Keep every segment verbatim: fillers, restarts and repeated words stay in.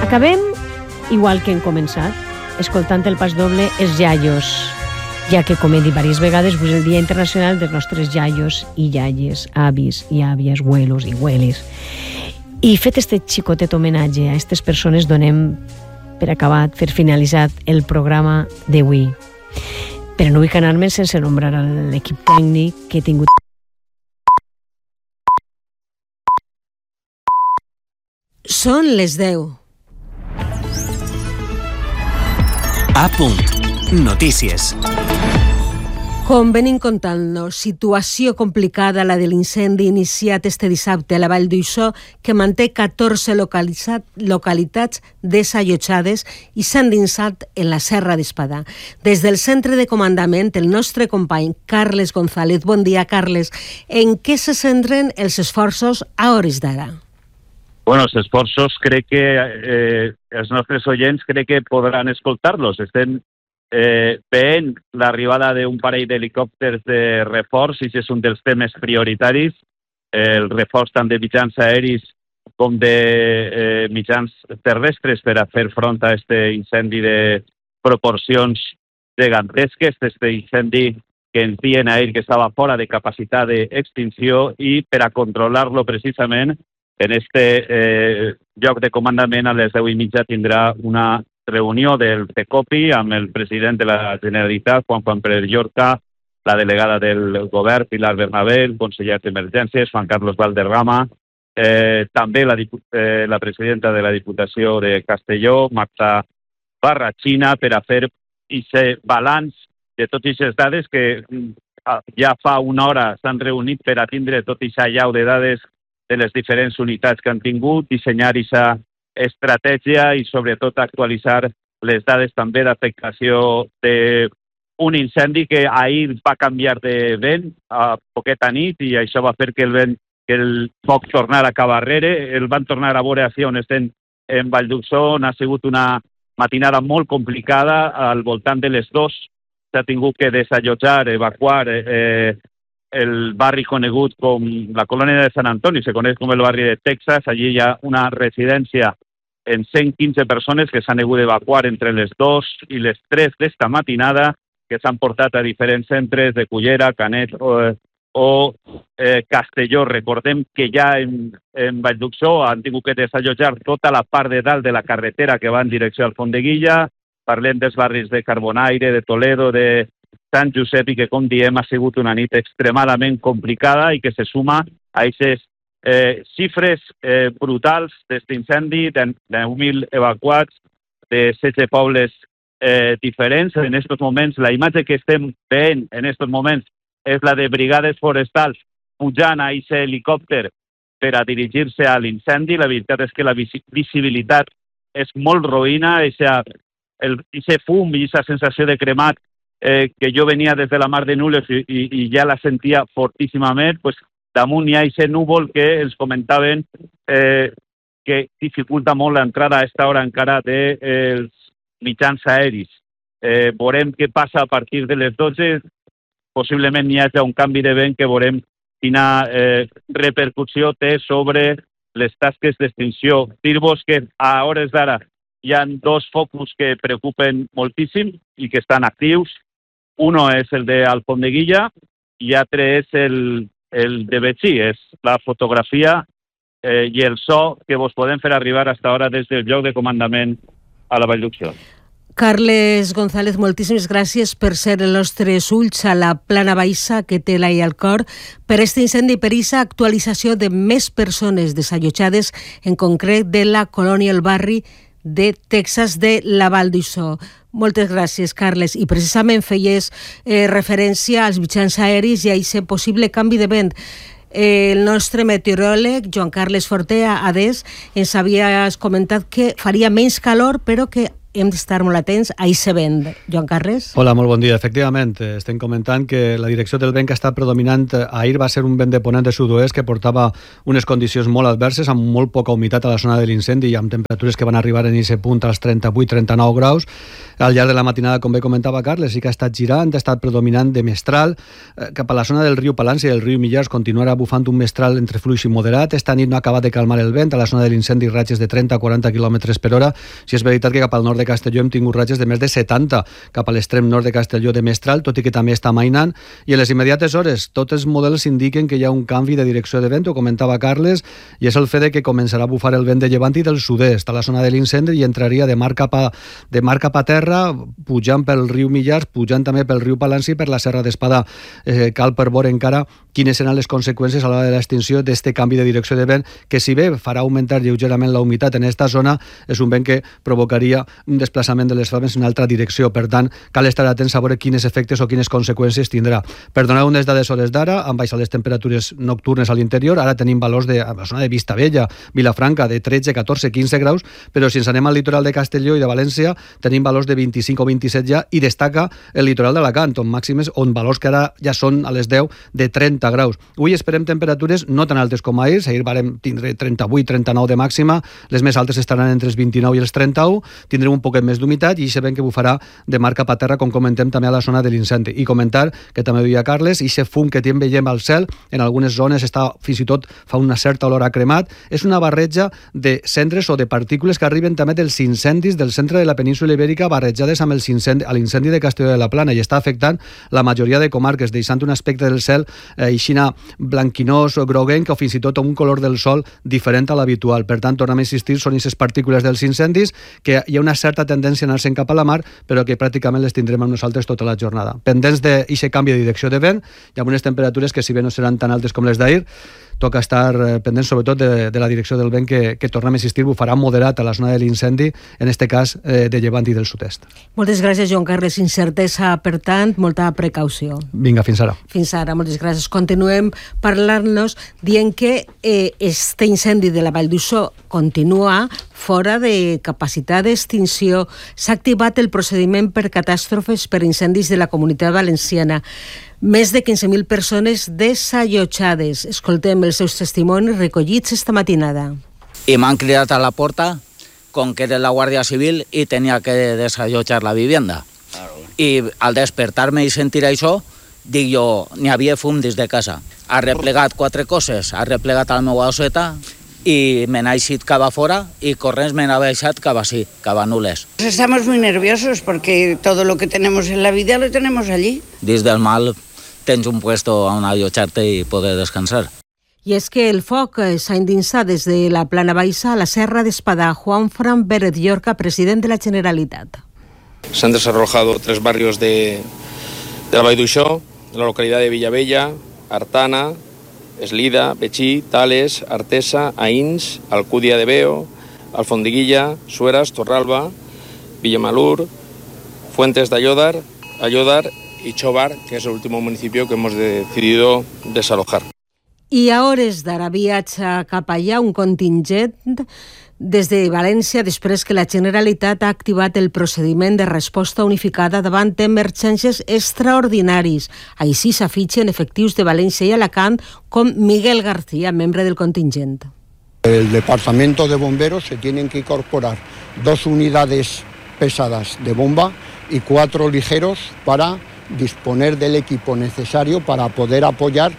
Acabem igual que hem començat, escoltant el pas doble Els Iaios, ja que, com he dit diverses vegades, és el Dia Internacional dels nostres iaios i iaies, avis i àvies, abuelos i abueles. I fet este xicotet homenatge a aquestes persones, donem per acabat, per finalitzat el programa d'avui. Però no vull anar-me'n sense nombrar l'equip tècnic que he tingut. Són les deu. A punt. Notícies. Com venim contant-nos, situació complicada la de l'incendi iniciat este dissabte a la Vall d'Uixó, que manté catorze localitats desallotjades i s'ha endinsat en la Serra d'Espadà. Des del centre de comandament, el nostre company Carles González. Bon dia, Carles. En què se centren els esforços a hores d'ara? Bueno, els esforços crec que eh, els nostres oients crec que podran escoltar-los. Estem eh, veient l'arribada d'un parell d'helicòpters de reforç, i és un dels temes prioritaris, el reforç tant de mitjans aeris com de eh, mitjans terrestres per a fer front a aquest incendi de proporcions gegantesques, aquest incendi que ens diuen ahir que estava fora de capacitat d'extinció, i per a controlar-lo precisament en este eh, lloc de comandament a les deu i mitja tindrà una reunió del CECOPI amb el president de la Generalitat, Juan Juan Pérez Llorca, la delegada del govern, Pilar Bernabé, el conseller d'Emergències, Juan Carlos Valderrama, eh, també la, eh, la presidenta de la Diputació de Castelló, Marta Barrachina, per a fer aquest balanç de totes aquestes dades que ja fa una hora s'han reunit per a tindre tot aquest allau de dades de les diferents unitats que han tingut, dissenyar aquesta estratègia i sobretot actualitzar les dades també d'afectació d'un incendi que ahir va canviar de vent a poqueta nit, i això va fer que el vent, que el foc tornara cap arrere. El van tornar a veure així on estem en Vall d'Uixó. Ha sigut una matinada molt complicada. Al voltant de les dues s'ha tingut que desallotjar, evacuar eh, el barri conegut com la colònia de Sant Antoni, se coneix com el barri de Texas. Allí hi ha una residència en cent quinze persones que s'han hagut d'evacuar entre les dues i les tres d'esta matinada, que s'han portat a diferents centres de Cullera, Canet o, o eh, Castelló. Recordem que ja en, en Vall d'Uixó han tingut que desallotjar tota la part de dalt de la carretera que va en direcció al Font-de-Guilla. Parlem dels barris de Carbonaire, de Toledo, de Sant Josep, i que, com diem, ha sigut una nit extremadament complicada i que se suma a aquestes eh, xifres eh, brutals d'aquest incendi, de deu mil evacuats, de setze pobles eh, diferents. En aquests moments, la imatge que estem veient en aquests moments és la de brigades forestals pujant a aquest helicòpter per a dirigir-se a l'incendi. La veritat és que la visibilitat és molt roïna, aquest fum i aquesta sensació de cremat Eh, que jo venia des de la Mar de Nules i, i, i ja la sentia fortíssimament. Pues, damunt hi ha aquest núvol que els comentaven eh, que dificulta molt l'entrada a aquesta hora encara dels eh, mitjans aeris. Eh, veurem què passa a partir de les dotze. Possiblement hi hagi un canvi de vent que veurem quina eh, repercussió té sobre les tasques d'extinció. Dir-vos que a hores d'ara hi ha dos focus que preocupen moltíssim i que estan actius. Uno és el de Alfondeguilla i l'altre és el, el de Betxí. És la fotografia eh, i el so que vos podem fer arribar fins ara des del lloc de comandament a la Vall d'Uixó. Carles González, moltíssimes gràcies per ser els nostres ulls a la plana baixa que té l'ai al cor, per aquest incendi i per aquesta actualització de més persones desallotjades, en concret de la colònia El Barri de Texas de la Vall d'Uixó. Moltes gràcies, Carles. I precisament feies eh, referència als mitjans aeris i a aquest possible canvi de vent. Eh, el nostre meteoròleg, Joan Carles Fortea, adés, ens havia comentat que faria menys calor, però que hem d'estar molt atents a aquest vent. Joan Carles? Hola, molt bon dia. Efectivament, estem comentant que la direcció del vent que ha estat predominant ahir va ser un vent de ponent de sud-oest que portava unes condicions molt adverses, amb molt poca humitat a la zona de l'incendi i amb temperatures que van arribar en aquest punt als trenta-vuit trenta-nou graus. Al llarg de la matinada, com bé comentava Carles, sí que ha estat girant, ha estat predominant de mestral. Cap a la zona del riu Palància i del riu Millars continuarà bufant un mestral entre fluix i moderat. Esta nit no ha acabat de calmar el vent. A la zona de l'incendi ratxes de trenta a quaranta quilòmetres per hora. Si és veritat que cap al nord de Castelló hem tingut ratxes de més de setanta cap a l'extrem nord de Castelló de mestral, tot i que també està amainant. I en les immediates hores, tots els models indiquen que hi ha un canvi de direcció de vent, ho comentava Carles, i és el fet de que començarà a bufar el vent de llevant i del sud-est a la zona de l'incendi i entraria de mar cap a, de mar cap a terra, pujant pel riu Millars, pujant també pel riu Palància i per la Serra d'Espadà. Eh, cal per veure encara quines seran les conseqüències a l'hora de l'extinció d'aquest canvi de direcció de vent, que si bé farà augmentar lleugerament la humitat en aquesta zona, és un vent que provocaria un desplaçament de les flames en una altra direcció. Per tant, cal estar atents a veure quines efectes o quines conseqüències tindrà. Per donar unes dades hores d'ara, han baixat les temperatures nocturnes a l'interior, ara tenim valors de, a la zona de Vistabella, Vilafranca, de tretze, catorze, quinze graus, però si ens anem al litoral de Castelló i de València, tenim valors de vint-i-cinc o vint-i-set ja, i destaca el litoral d'Alacant, on màximes, on valors que ara ja són a les deu de trenta graus. Avui esperem temperatures no tan altes com ahir, ahir vam tindre trenta-vuit trenta-nou de màxima, les més altes estaran entre els vint-i-nou i els trenta-u, tindrem un poquet més d'humitat i aquest vent que bufarà de mar cap a terra, com comentem també a la zona de l'incendi. I comentar, que també ho deia Carles, aquest fum que tenim veiem al cel, en algunes zones està, fins i tot fa una certa olor a cremat, és una barreja de cendres o de partícules que arriben també dels incendis del centre de la península Ibèrica barrejades amb l'incendi de Castelló de la Plana i està afectant la majoria de comarques, deixant un aspecte del cel eh, aixina blanquinós o groguenc o fins i tot un color del sol diferent a l'habitual. Per tant, tornem a insistir, són aquestes partícules dels incendis que hi ha una certa tendència a anar-se'n cap a la mar, però que pràcticament les tindrem amb nosaltres tota la jornada. Pendents d'aquest canvi de direcció de vent i amb unes temperatures que, si bé no seran tan altes com les d'ahir, toca estar pendents sobretot de, de la direcció del vent que, que tornem a insistir, bufarà moderat a la zona de l'incendi, en aquest cas eh, de llevant i del sud-est. Moltes gràcies, Joan Carles. Incertesa, per tant, molta precaució. Vinga, fins ara. Fins ara, moltes gràcies. Continuem parlant-nos dient que eh, este incendi de la Vall d'Uixó continua fora de capacitat d'extinció. S'ha activat el procediment per catàstrofes per incendis de la Comunitat Valenciana. Més de quinze mil persones desallotjades. Escoltem els seus testimonis recollits esta matinada. I m'han cridat a la porta con que era la Guàrdia Civil i tenia que desallotjar la vivienda. Claro. I al despertar-me i sentir això, dic jo, n'hi havia fum des de casa. Ha replegat quatre coses, ha replegat a la meva oseta y me n'ha eixit cap a fora y corrents me n'ha baixat cap així, cap a Nules. Estamos muy nerviosos porque todo lo que tenemos en la vida lo tenemos allí. Dins del mal tens un puesto on allotjar-te i poder descansar. I és que el foc s'ha endinsat des de la Plana Baixa a la Serra d'Espadà. Juan Fran Pérez Llorca, president de la Generalitat. Se han desarrollado tres barrios de, de la Vall d'Uixó, la localidad de Villavella, Artana, Eslida, Betxí, Tales, Artesa, Aïns, Alcúdia de Veo, Alfondiguilla, Sueras, Torralba, Villamalur, Fuentes de Ayodar, Ayodar y Chobar, que es el último municipio que hemos decidido desalojar. I a hores d'ara viatja cap allà un contingent des de València després que la Generalitat ha activat el procediment de resposta unificada davant emergències extraordinaris. Així s'afitxen efectius de València i Alacant com Miguel García, membre del contingent. El Departamento de Bomberos se tienen que incorporar dos unidades pesadas de bomba y cuatro ligeros para disponer del equipo necesario para poder apoyar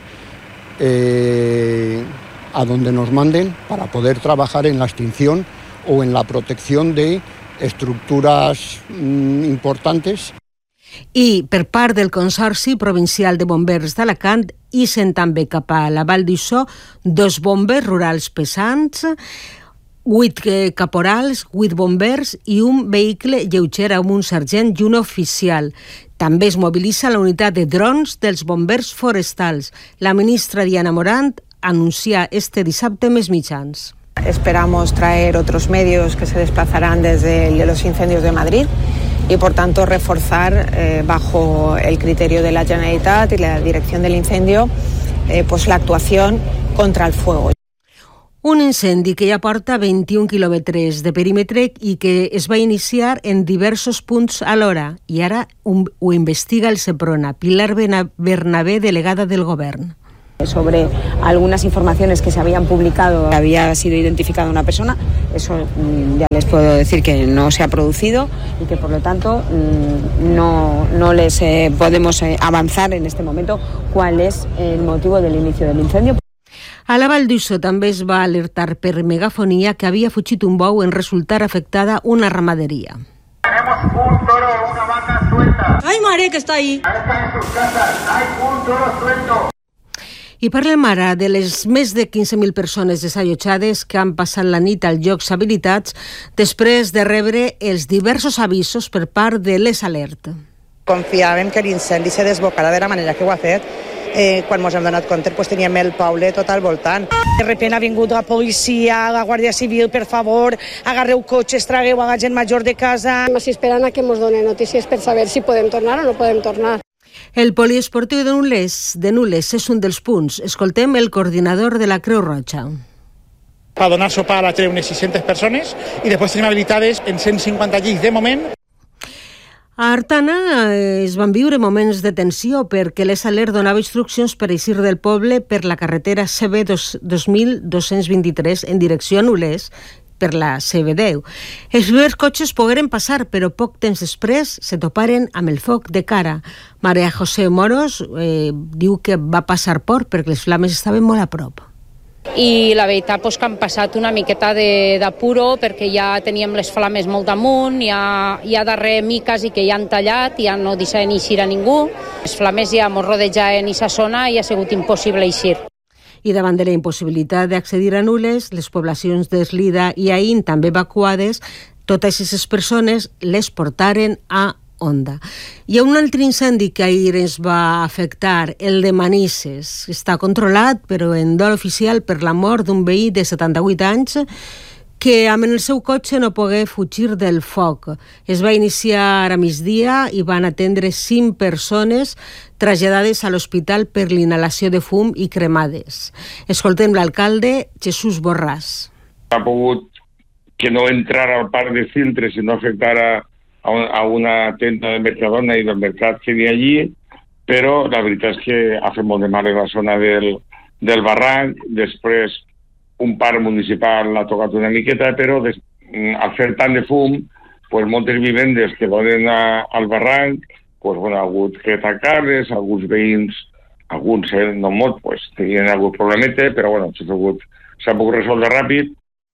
Eh, a donde nos manden para poder trabajar en la extinción o en la protección de estructuras mm, importantes. I per part del Consorci Provincial de Bombers d'Alacant ixen també cap a la Vall d'Uixó dos bombers rurals pesants, vuit caporals, vuit bombers i un vehicle lleuger amb un sergent i un oficial. També es mobilitza la unitat de drons dels bombers forestals. La ministra Diana Morant anuncia este dissabte més mitjans. Esperamos traer otros medios que se desplazarán desde el de los incendios de Madrid y, por tanto, reforzar eh, bajo el criterio de la Generalitat y la dirección del incendio eh, pues la actuación contra el fuego. Un incendi que ja porta vint-i-un quilòmetres de perímetre i que es va iniciar en diversos punts alhora i ara ho investiga el Seprona. Pilar Bernabé, delegada del Govern. Sobre algunas informaciones que se habían publicado, había sido identificada una persona, eso ya les puedo decir que no se ha producido y que por lo tanto no, no les eh, podemos eh, avanzar en este momento cuál es el motivo del inicio del incendio. A la Vall d'Uixó també es va alertar per megafonia que havia fugit un bou en resultar afectada una ramaderia. Tenemos un toro, una vaca suelta. ¡Ay, madre, que está ahí! Ahí están en sus casas, hay un toro suelto. I parlem ara de les més de quinze mil persones desallotjades que han passat la nit als llocs habilitats després de rebre els diversos avisos per part de les Alert. Confiàvem que l'incendi se desbocarà de la manera que ho ha fet. Eh, quan ens hem donat compte, pues, teníem el poble tot al voltant. De repente ha vingut la policia, la Guàrdia Civil, per favor, agarreu cotxes, tragueu a la gent major de casa. Estem esperant a que ens donen notícies per saber si podem tornar o no podem tornar. El poliesportiu de Nules, de Nules és un dels punts. Escoltem el coordinador de la Creu Roja. Va donar sopar a unes sis-centes persones i després tenim habilitades en cent cinquanta llits de moment. A Artana es van viure moments de tensió perquè les Alert donava instruccions per eixir del poble per la carretera C B dos mil dos-cents vint-i-tres en direcció a Nules per la C B deu. Els primers cotxes pogueren passar, però poc temps després se toparen amb el foc de cara. Maria José Moros eh, diu que va passar por perquè les flames estaven molt a prop. I la veritat pues, que han passat una miqueta d'apuro perquè ja teníem les flames molt damunt, ja, ja darrere miques i que ja han tallat, ja no deixaven eixir a ningú. Les flames ja ens rodejaven a aquesta zona i ha sigut impossible eixir. I davant de la impossibilitat d'accedir a Nules, les poblacions d'Eslida i Aín, també evacuades, totes aquestes persones les portaren a Onda. Hi ha un altre incendi que ahir ens va afectar, el de Manises. Està controlat, però en dol oficial per la mort d'un veí de setanta-vuit anys que amb el seu cotxe no pogué fugir del foc. Es va iniciar a migdia i van atendre cinc persones traslladades a l'hospital per l'inhalació de fum i cremades. Escoltem l'alcalde Jesús Borràs. Ha pogut que no entrara al parc de Cintre, sinó afectara a una tenda de Mercadona i del mercat que hi ha allí, però la veritat és que ha fet molt de mal en la zona del, del barranc. Després un parc municipal l'ha tocat una miqueta, però des, al fer tant de fum, pues, moltes vivendes que donen a, al barranc pues, bueno, ha hagut que tancar-les, alguns veïns, alguns, eh, no molt, pues, tenien algun problemeta, però bueno, s'ha pogut, s'ha pogut resoldre ràpid.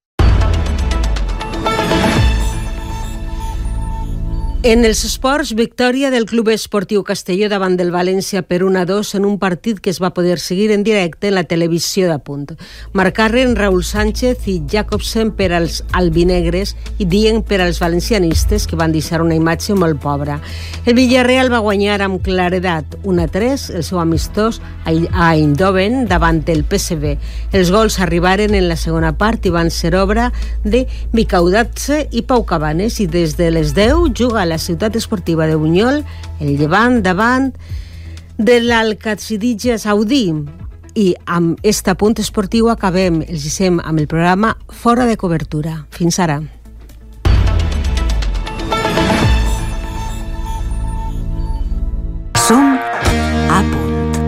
En els esports, victòria del Club Esportiu Castelló davant del València per un a dos en un partit que es va poder seguir en directe en la televisió de Punt. Marcaren Raúl Sánchez i Jacobsen per als albinegres i Dient per als valencianistes, que van deixar una imatge molt pobra. El Villarreal va guanyar amb claredat un a tres el seu amistós a Eindhoven davant el P S V. Els gols arribaren en la segona part i van ser obra de Mikaudatze i Pau Cabanes, i des de les deu juga a la ciutat esportiva de Bunyol, el Llevant davant de l'Alcatsidija Saudí. I amb este punt esportiu acabem, els deixem amb el programa Fora de Cobertura. Fins ara. Som a punt.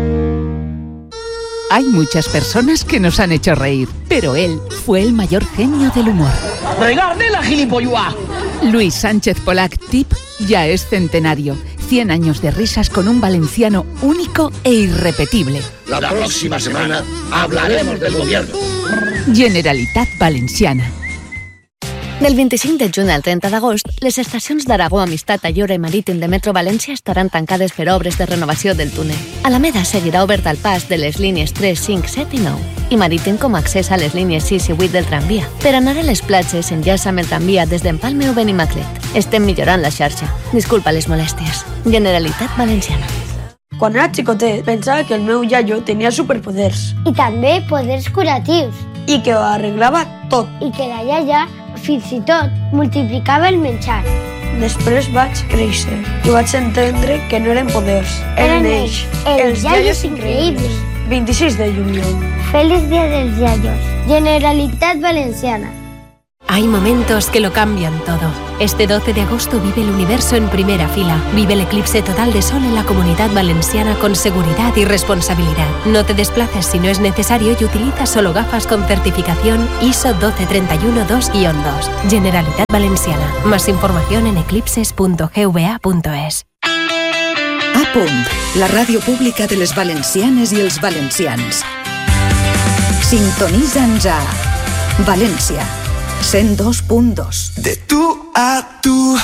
Hay muchas personas que nos han hecho reír, pero él fue el mayor genio del humor. ¡Regarde la gilipolluá! Luis Sánchez Polac, Tip, ya es centenario. cien años de risas con un valenciano único e irrepetible. La próxima semana hablaremos del gobierno. Generalitat Valenciana. Del vint-i-cinc de juny al trenta d'agost, les estacions d'Aragó, Amistat, Allora i Marítim de Metro València estaran tancades per obres de renovació del túnel. Alameda seguirà obert al pas de les línies tres, cinc, set i nou i Marítim com a accés a les línies sis i vuit del tramvia. Per anar a les platges s'enllaça amb el tramvia des d'Empalme o Benimaclet. Estem millorant la xarxa. Disculpa les molèsties. Generalitat Valenciana. Quan era xicotet, pensava que el meu iaio tenia superpoders. I també poders curatius. I que ho arreglava tot. I que la iaia, fins i tot, multiplicava el menjar. Després vaig créixer i vaig entendre que no eren poders. Eren ells, els iaios increïbles. vint-i-sis de juliol. Feliç dia dels iaios. Generalitat Valenciana. Hay momentos que lo cambian todo. Este doce de agosto vive el universo en primera fila. Vive el eclipse total de sol en la Comunidad Valenciana con seguridad y responsabilidad. No te desplaces si no es necesario y utiliza solo gafas con certificación I S O doce treinta y uno dos guion dos. Generalitat Valenciana. Más información en eclipses punto g v a punto es. A punt, la ràdio pública de les valencianes i els valencians. Sintonitza'ns a València, cent dos punt dos. De tú a tú.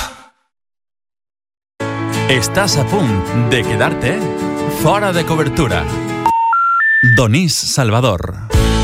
Estás a punt de quedarte fora de cobertura. Donís Salvador.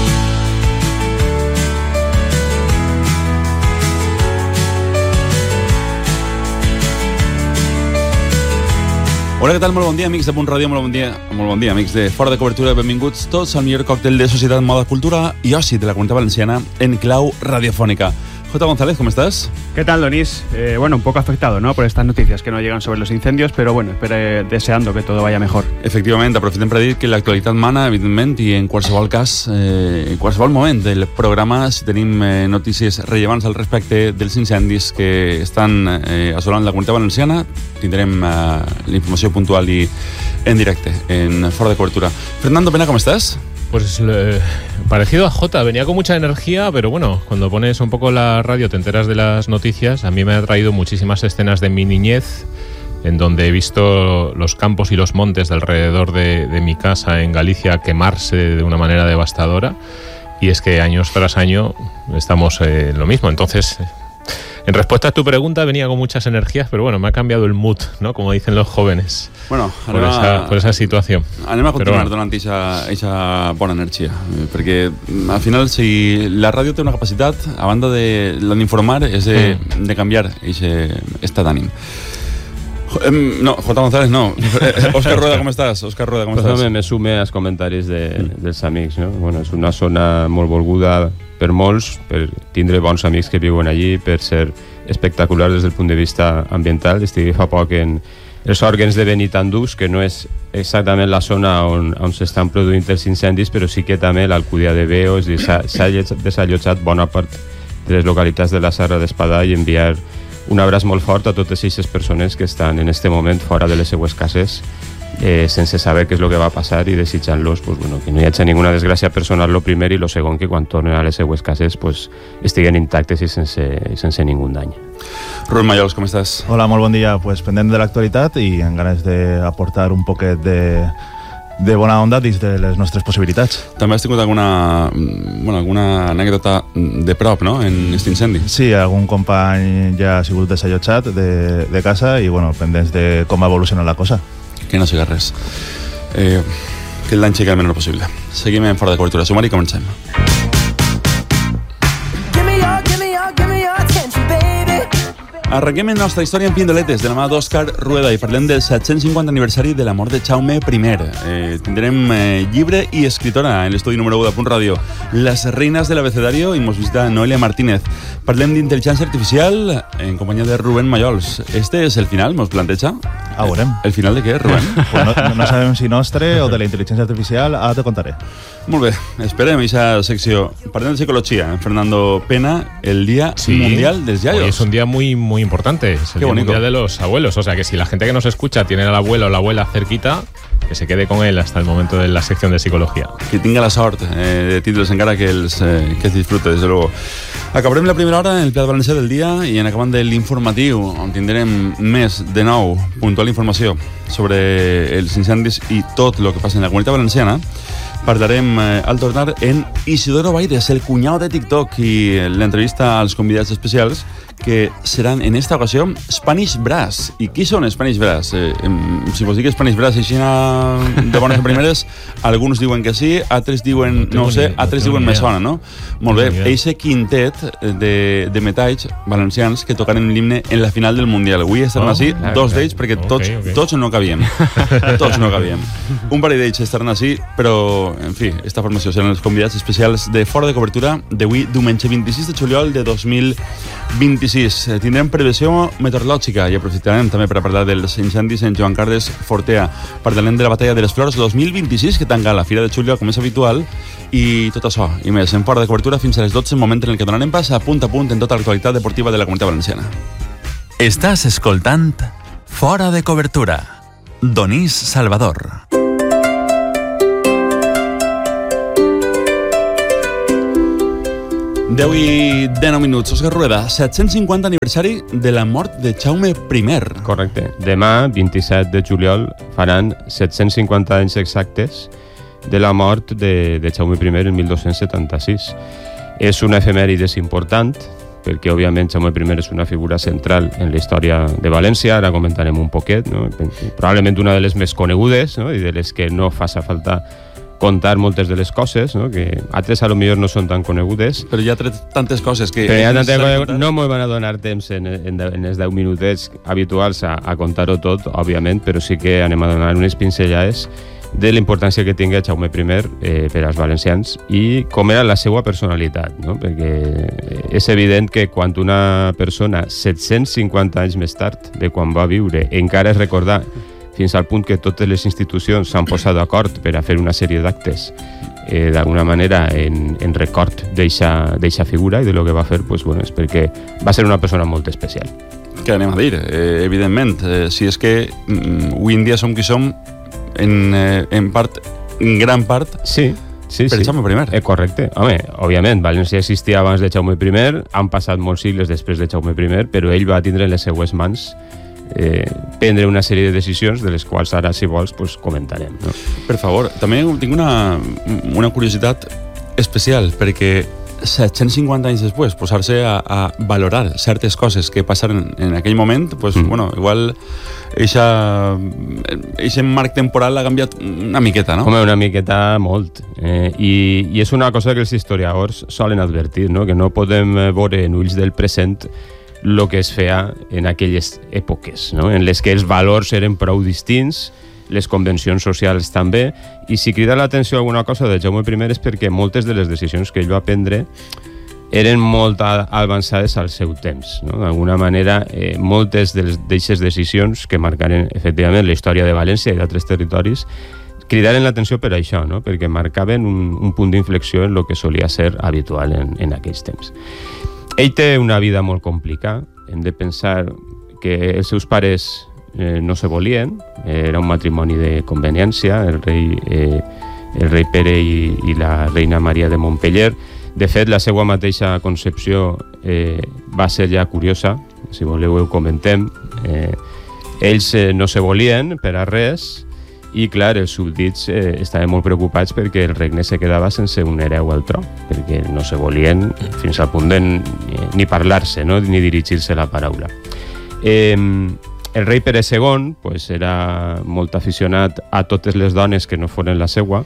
Hola, què tal? Molt bon dia, amics de Punt Ràdio, molt bon dia, molt bon dia, amics de Fora de Cobertura, benvinguts tots al millor còctel de societat, moda, cultura i oci de la Comunitat Valenciana en clau radiofónica. J. González, ¿cómo estás? ¿Qué tal, Donís? Eh, bueno, un poco afectado, ¿no?, por estas noticias que no llegan sobre los incendios, pero bueno, espero, deseando que todo vaya mejor. Efectivament, aprofitem per dir que l'actualitat mana, evidentment, i en qualsevol cas, eh, en qualsevol moment del programa, si tenim eh, notícies rellevants al respecte dels incendis que estan eh, assolant la Comunitat Valenciana, tindrem eh, la informació puntual i en directe, en Fora de Cobertura. Fernando Pena, ¿cómo estás? Pues eh, parecido a Jota, venía con mucha energía, pero bueno, cuando pones un poco la radio te enteras de las noticias. A mí me ha traído muchísimas escenas de mi niñez, en donde he visto los campos y los montes de alrededor de, de mi casa en Galicia quemarse de una manera devastadora, y es que años tras año estamos en eh, lo mismo. Entonces, en respuesta a tu pregunta, venía con muchas energías, pero bueno, me ha cambiado el mood, ¿no?, como dicen los jóvenes, bueno, por, esa, por esa situación. Anem a continuar bueno. donant aquesta bona energia, perquè al final, si la ràdio té una capacitat, a banda de l'informar, és de, mm. de canviar aquest estat d'ànim. No, J. González, no. Òscar Rueda, com estàs? Òscar Rueda, com pues estàs? No, me sume als comentaris de, mm. dels amics, no? Bueno, és una zona molt volguda per molts, per tindre bons amics que viuen allí, per ser espectacular des del punt de vista ambiental. Estigui fa poc en els òrgans de Benitandús, que no és exactament la zona on, on s'estan produint els incendis, però sí que també l'Alcúdia de Veo, és dir, s'ha desallotjat bona part de les localitats de la Serra d'Espadà, i enviar un abraç molt fort a totes aquestes persones que estan en este moment fora de les seues cases, eh, sense saber què és el que va passar, i desitjant-los pues, bueno, que no hi hagi ninguna desgràcia personal, lo primer, i lo segon, que quan tornen a les seues cases pues, estiguen intactes i sense, sense ningú dany. Rubén Mayols, com estàs? Hola, molt bon dia. Pues, pendent de l'actualitat i amb ganes d'aportar un poquet de, de bona onda dins de les nostres possibilitats. També has tingut alguna, bueno, alguna anècdota de prop, no?, en aquest incendi? Sí, algun company ja ha sigut desallotjat de, de casa, i bueno, pendents de com ha evolucionat la cosa. Que no siga res. Eh, que el dany sigui el menor possible. Seguim en Fora de Cobertura. Sumari, comencem. Arrenquem la nostra història en pindoletes de la mà d'Òscar Rueda i parlem del set-cents cinquanta aniversari de la mort de Jaume primer. Eh, tindrem eh, llibre i escritora en l'estudi número u de Punt Ràdio, Les reines del abecedario, i mos visita Noelia Martínez. Parlem d'intel·ligència artificial en companyia de Rubén Mayols. Este és el final, mos planteja? Ah, veurem. El final de què, Rubén? Pues no, no sabem si nostre o de la intel·ligència artificial, ara te contaré. Molt bé, esperem aquesta secció. Parlem de psicologia, en Fernando Pena, el Día sí. Mundial dels Yayos. Hoy es un día muy, muy importante, es el Día Mundial de los Abuelos, o sea que si la gente que nos escucha tiene al abuelo o la abuela cerquita, que se quede con él hasta el momento de la sección de psicología. Que tinga la sort eh, de títols encara que els, eh, que els disfrute, des de luego. Acabarem la primera hora en el Pla de València del dia i en acabant de l'informatiu, on tindrem més de nou puntual informació sobre els incendis i tot el que passa en la Comunitat Valenciana. Parlarem eh, al tornar en Isidoro Baides, el cunyau de TikTok, i l'entrevista als convidats especials, que seran en esta ocasió Spanish Brass. I qui són Spanish Brass? Eh, si vos dic Spanish Brass així de bones a primeres, alguns diuen que sí, altres diuen, no ho sé, altres diuen me sona, no? Molt bé, eixe quintet de, de metalls valencians que tocaren l'himne en la final del Mundial. Avui estaran així, dos d'ells, perquè tots, tots no cabíem. Tots no cabíem. Un parell d'ells estaran així, però, en fi, esta formació seran els convidats especials de Fora de Cobertura d'avui, diumenge vint-i-sis de juliol de dos mil vint-i-cinc. vint-i-sis. Eh, tindrem previsió meteorològica i aprofitarem també per a parlar dels incendis en Joan Carles Fortea. Parlarem de la Batalla de les Flors dos mil vint-i-sis, que tanca la Fira de Juliol, com és habitual, i tot això i més en Fora de Cobertura fins a les dotze, moment en el que donarem pas a punt a punt en tota l'actualitat deportiva de la Comunitat Valenciana. Estàs escoltant Fora de Cobertura. Donís Salvador. deu i dinou minuts. Òscar Rueda, set-cents cinquanta aniversari de la mort de Jaume I. Correcte. Demà, vint-i-set de juliol, faran set-cents cinquanta anys exactes de la mort de, de Jaume I en mil dos-cents setanta-sis. És una efemèrides important, perquè, òbviament, Jaume I és una figura central en la història de València. Ara comentarem un poquet, no? Probablement una de les més conegudes, no? I de les que no fa falta contar moltes de les coses, no? Que altres a lo millor no són tan conegudes. Però hi ha tantes coses que... Però hi ha tantes coses, no m'ho van a donar temps en, en, en els deu minutets habituals a, a contar-ho tot, òbviament, però sí que anem a donar unes pincellades de la importància que tingui Jaume I eh, per als valencians i com era la seva personalitat, no? Perquè és evident que quan una persona set-cents cinquanta anys més tard de quan va viure encara es recordar fins al punt que totes les institucions s'han posat d'acord per a fer una sèrie d'actes eh, d'alguna manera en, en record d'eixa figura i de lo que va fer, pues, bueno, és perquè va ser una persona molt especial. Què anem a dir? Eh, evidentment, eh, si és que mm, avui en dia som qui som en, eh, en part, en gran part, sí, sí, per sí. Jaume I. Eh, correcte. Home, òbviament, València existia abans de Jaume I, han passat molts sigles després de Jaume I, però ell va tindre en les seues mans Eh, prendre una sèrie de decisions de les quals ara, si vols, pues, comentarem, no? Per favor, també tinc una, una curiositat especial, perquè set-cents cinquanta anys després posar-se a, a valorar certes coses que passaren en aquell moment, pues, mm. bueno, igual eixe marc temporal ha canviat una miqueta, no? Home, una miqueta molt. Eh, i, I és una cosa que els historiadors solen advertir, no? Que no podem veure en ulls del present el que es feia en aquelles èpoques, no? En les que els valors eren prou distints, les convencions socials també, i si crida l'atenció alguna cosa de Jaume I és perquè moltes de les decisions que ell va prendre eren molt avançades al seu temps, no? D'alguna manera, eh, moltes d'aquestes decisions que marcaren efectivament la història de València i d'altres territoris cridaren l'atenció per això, no? Perquè marcaven un, un punt d'inflexió en el que solia ser habitual en, en aquells temps. Ell té una vida molt complicada. Hem de pensar que els seus pares eh, no se volien. Era un matrimoni de conveniència, el rei, eh, el rei Pere i, i la reina Maria de Montpeller. De fet, la seva mateixa concepció eh, va ser ja curiosa. Si voleu ho comentem. Eh, ells eh, no se volien per a res, i clar, els súbdits eh, estaven molt preocupats perquè el regne se quedava sense un hereu al tron, perquè no se volien fins al punt de ni, ni parlar-se, no? Ni dirigir-se la paraula. Eh, el rei Pere segon pues, era molt aficionat a totes les dones que no foren la seua,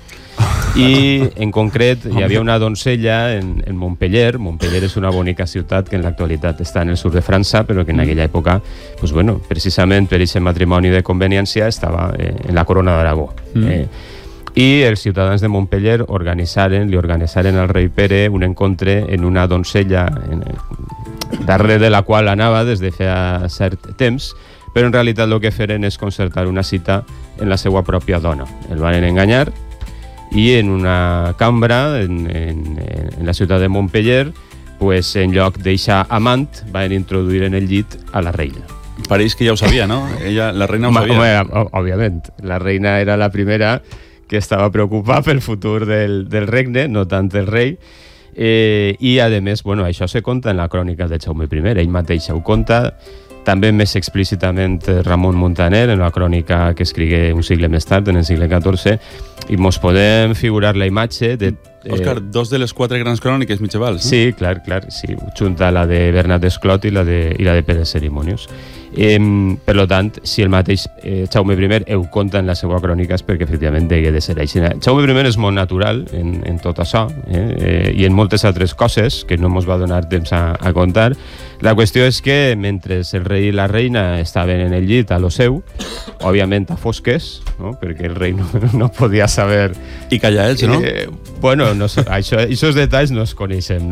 i en concret hi havia una donzella en, en Montpeller. Montpeller és una bonica ciutat que en l'actualitat està en el sud de França, però que en aquella època, pues, bueno, precisament per aquest matrimoni de conveniència estava eh, en la corona d'Aragó. Mm. Eh, i els ciutadans de Montpeller organitzaren, li organitzaren al rei Pere un encontre en una donzella en, darrere de la qual anava des de feia cert temps, però en realitat el que feren és concertar una cita en la seva pròpia dona. El van enganyar i en una cambra en, en, en la ciutat de Montpeller, pues, en lloc d'eixa amant, van introduir en el llit a la reina. Pareix que ja ho sabia, no? Ella, la reina ho sabia. Home, òbviament, la reina era la primera que estava preocupada pel futur del, del regne, no tant el rei, eh, i a més, bueno, això se conta en la crònica de Jaume I, ell mateix ho conta, també més explícitament Ramon Montaner en la crònica que escrigué un segle més tard, en el segle catorze, i mos podem figurar la imatge de... Òscar, eh, dos de les quatre grans cròniques mitjavals, no? Sí, clar, clar, sí, junta la de Bernat Desclot i la de, i la de Pere Cerimonios. Eh, per tant, si el mateix eh, Jaume I ho conta en la seva crònica és perquè efectivament degué de ser així. Jaume I és molt natural en, en tot això, eh, eh, i en moltes altres coses que no ens va donar temps a, a contar. La qüestió és que mentre el rei i la reina estaven en el llit a lo seu, òbviament a fosques, no? Perquè el rei no, no podia saber... I callats, no? Eh, bueno, no, això, aquests detalls no els coneixem, no?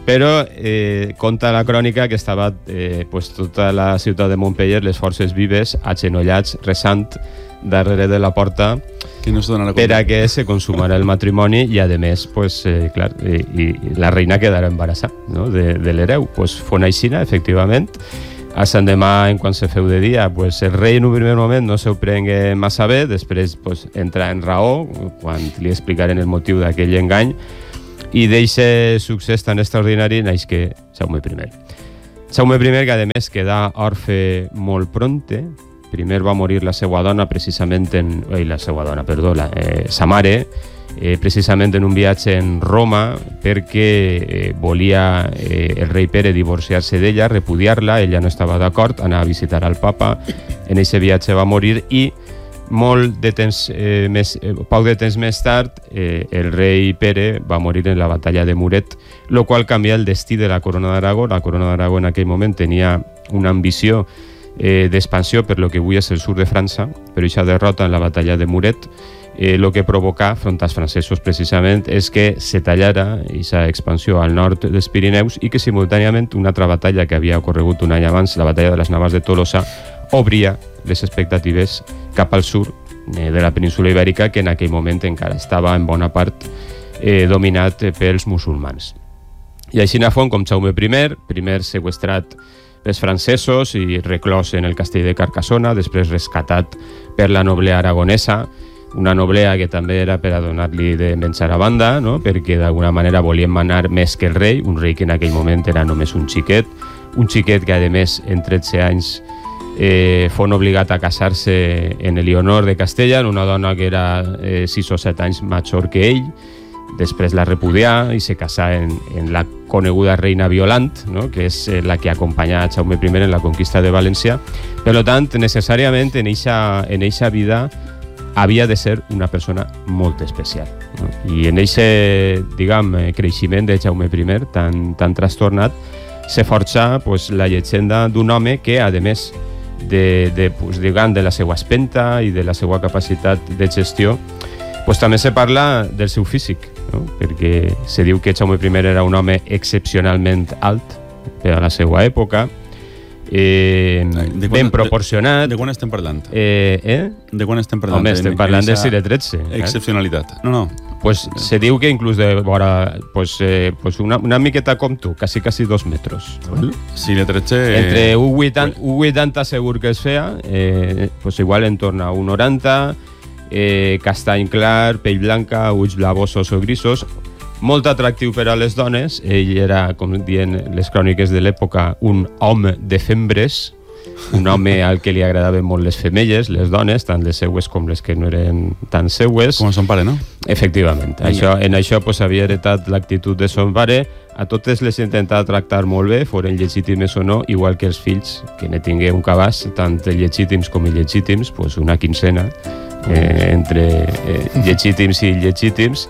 Però eh, conta la crònica que estava eh, pues, tota la ciutat de Montpellier, les forces vives, agenollats, resant darrere de la porta que no per a que se consumara el matrimoni i, a més, pues, eh, clar, i, i la reina quedarà embarassada, no? de, de l'hereu. Pues, fon aixina, efectivament. A Sant Demà, en quan se feu de dia, pues, el rei en un primer moment no s'ho prengue massa bé, després pues, entra en raó, quan li explicaren el motiu d'aquell engany, i d'eixe succés tan extraordinari naix que Jaume I. Jaume I, que a més queda orfe molt pronte. Primer va morir la seva dona precisament en... Ai, la seva dona, perdó, la, eh, sa mare, eh, precisament en un viatge en Roma, perquè eh, volia eh, el rei Pere divorciar-se d'ella, repudiar-la, ella no estava d'acord, anar a visitar al papa, en aquest viatge va morir i molt de temps, eh, més, eh, poc de temps més tard eh, el rei Pere va morir en la batalla de Muret, lo qual canvia el destí de la corona d'Aragó. La corona d'Aragó en aquell moment tenia una ambició Eh, d'expansió per lo que avui és el sud de França, però aquesta derrota en la batalla de Muret eh, lo que provocà front als francesos precisament és que se tallara aquesta expansió al nord dels Pirineus i que simultàniament una altra batalla que havia ocorregut un any abans, la batalla de les Navars de Tolosa, obria les expectatives cap al sud eh, de la península ibèrica, que en aquell moment encara estava en bona part eh, dominat eh, pels musulmans. I així na font com Jaume I, primer seqüestrat els francesos i reclòs en el castell de Carcassona, després rescatat per la noblea aragonesa, una noblea que també era per a donar-li de menjar a banda, no? Perquè d'alguna manera volien manar més que el rei, un rei que en aquell moment era només un xiquet, un xiquet que a més en tretze anys eh, fon obligat a casar-se en Elionor de Castella, una dona que era eh, sis o set anys major que ell. Després la repudià i se casà en, en la coneguda reina Violant, no? Que és la que acompanya a Jaume I en la conquista de València. Per tant, necessàriament en eixa, en eixa vida havia de ser una persona molt especial, no? I en eixe, diguem, creixement de Jaume I tan, tan trastornat se forja pues, la llegenda d'un home que, a més de, de, pues, diguem, de la seva espenta i de la seva capacitat de gestió, pues, també se parla del seu físic, no? Perquè se diu que Jaume I era un home excepcionalment alt per a la seva època, eh, de quan, ben proporcionat. De, de quan estem parlant? Eh, eh? De quan estem parlant? Home, estem parlant del segle tretze. Excepcionalitat. No, no. Pues se diu que inclús de vora, pues, eh, pues una, una miqueta com tu, quasi, quasi dos metres. Segle tretze... Entre un vuitanta segur que es feia, eh, pues igual en torno a un noranta... Eh, castany clar, pell blanca, ulls blavosos o grisos, molt atractiu per a les dones. Ell era, com diuen les cròniques de l'època, un home de fembres, un home al que li agradaven molt les femelles, les dones, tant les seues com les que no eren tan seues. Com son pare, no? Efectivament. Això, en això pues, havia heretat l'actitud de son pare. A totes les intentava tractar molt bé, foren legítimes o no, igual que els fills, que ne tingué un cabàs, tant legítims com il·legítims, pues una quincena, Eh, entre eh, llegítims i il·legítims.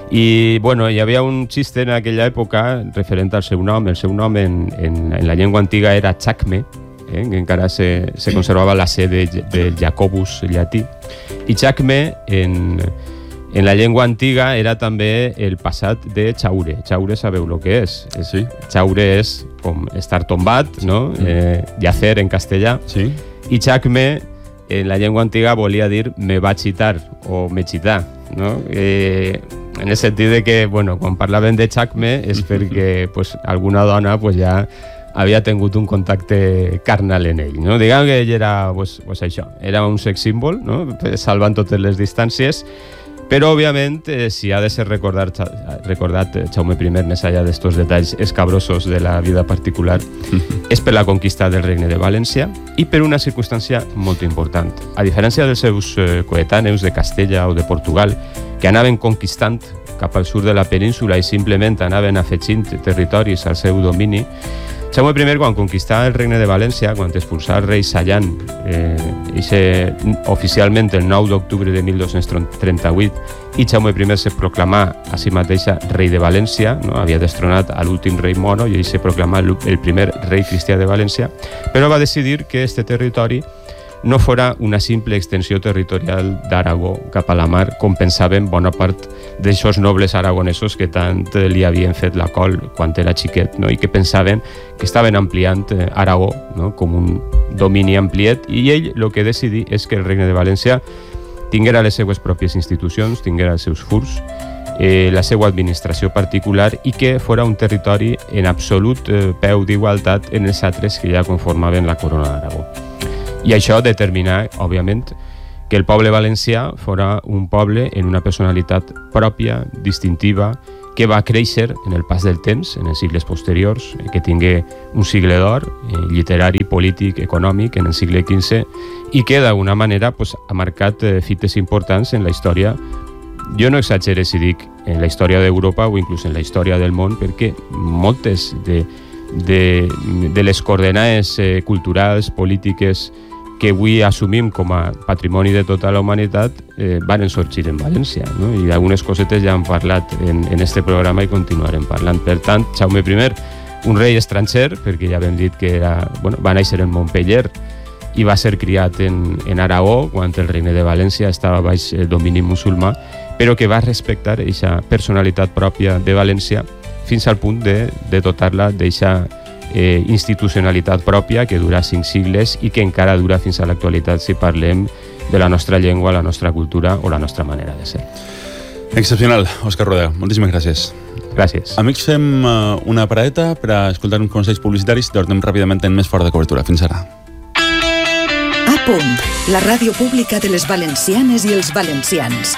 I bueno, hi havia un xiste en aquella època referent al seu nom. El seu nom en, en, en la llengua antiga era Chacme, eh, que encara se, se conservava la C de, de Jacobus llatí, i Chacme en, en la llengua antiga era també el passat de Chaure. Chaure sabeu el que és? Sí. Chaure és com estar tombat, no? Eh, yacer en castellà. Sí. I Chacme en la llengua antiga volia dir me va xitar o me xitar, no? Eh, en el sentit de que, bueno, quan parlaven de Chacme és perquè pues, alguna dona pues, ja havia tingut un contacte carnal en ell, no? Diguem que ell era pues, pues això, era un sex símbol, no? Salvant totes les distàncies, però òbviament eh, si ha de ser recordat, recordat Jaume I més allà d'estos detalls escabrosos de la vida particular és per la conquista del Regne de València i per una circumstància molt important. A diferència dels seus eh, coetaneus de Castella o de Portugal, que anaven conquistant cap al sud de la península i simplement anaven afegint territoris al seu domini, Jaume I, quan conquistà el Regne de València, quan expulsà el rei Sallan, eh, ixe, oficialment el nou d'octubre de mil dos-cents trenta-vuit, i Jaume I se proclamà a si mateixa rei de València, no? Havia destronat a l'últim rei mono i ell se proclamà el primer rei cristià de València, però va decidir que este territori no fora una simple extensió territorial d'Aragó cap a la mar, com pensaven bona part d'aixòs nobles aragonesos que tant li havien fet la col quan era xiquet, no? I que pensaven que estaven ampliant Aragó, no? Com un domini ampliat, i ell el que decidí és que el Regne de València tinguera les seues pròpies institucions, tinguera els seus furs, eh, la seva administració particular, i que fora un territori en absolut eh, peu d'igualtat en els altres que ja conformaven la Corona d'Aragó. I això determinà, òbviament, que el poble valencià fora un poble en una personalitat pròpia, distintiva, que va créixer en el pas del temps, en els sigles posteriors, que tingué un sigle d'or, eh, literari, polític, econòmic, en el sigle quinze, i que d'alguna manera pues, ha marcat eh, fites importants en la història. Jo no exagere si dic en la història d'Europa o inclús en la història del món, perquè moltes de, de, de les coordenades eh, culturals, polítiques, que avui assumim com a patrimoni de tota la humanitat eh, van sorgir en València, no? I algunes cosetes ja han parlat en, en este programa i continuarem parlant. Per tant, Jaume primer, un rei estranger, perquè ja vam dit que era, bueno, va néixer en Montpeller i va ser criat en, en Aragó quan el regne de València estava baix eh, domini musulmà, però que va respectar aquesta personalitat pròpia de València fins al punt de, de dotar-la d'eixa Eh, institucionalitat pròpia que dura cinc sigles i que encara dura fins a l'actualitat si parlem de la nostra llengua, la nostra cultura o la nostra manera de ser. Excepcional, Òscar Rodà. Moltíssimes gràcies. Gràcies. Amics, fem uh, una paradeta per a escoltar uns consells publicitaris i tornem ràpidament en més Fora de Cobertura. Fins ara. A punt, la ràdio pública de les valencianes i els valencians.